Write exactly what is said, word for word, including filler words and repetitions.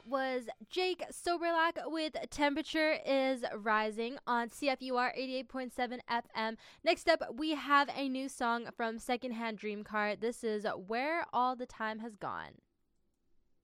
was Jake Soberlack with Temperature is Rising on C F U R eighty-eight point seven F M. Next up, we have a new song from Secondhand Dream Car. This is Where All the Time Has Gone.